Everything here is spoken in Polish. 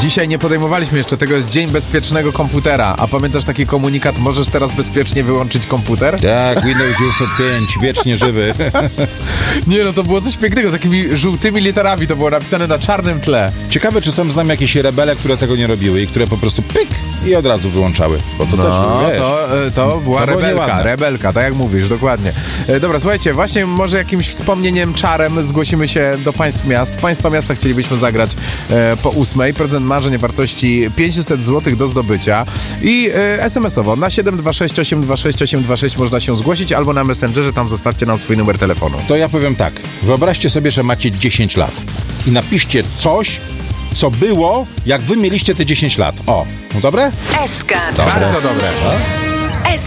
Dzisiaj nie podejmowaliśmy jeszcze tego, jest Dzień Bezpiecznego Komputera. A pamiętasz taki komunikat, możesz teraz bezpiecznie wyłączyć komputer? Tak, Windows 95, wiecznie żywy. Nie, no to było coś pięknego, takimi żółtymi literami to było napisane na czarnym tle. Ciekawe, czy są z nami jakieś rebele, które tego nie robiły i które po prostu pyk i od razu wyłączały. Bo to też, wiesz, to była było nieładne. rebelka, tak jak mówisz, dokładnie. Dobra, słuchajcie, właśnie może jakimś wspomnieniem, czarem zgłosimy się do państw miast. W państwa miasta chcielibyśmy zagrać po 8. Prezent marzeń o wartości 500 zł do zdobycia i SMS-owo na 726 826 826 można się zgłosić albo na Messengerze, tam zostawcie nam swój numer telefonu. To ja powiem tak, wyobraźcie sobie, że macie 10 lat i napiszcie coś, co było, jak wy mieliście te 10 lat. O, no dobre? SK. Bardzo dobre.